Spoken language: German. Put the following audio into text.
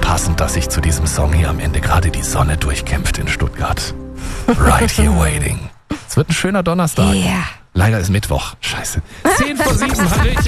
passend, dass sich zu diesem Song hier am Ende gerade die Sonne durchkämpft in Stuttgart. Right here waiting. Es wird ein schöner Donnerstag. Ja. Leider ist Mittwoch. Scheiße. 10 vor 7, Hallöchen.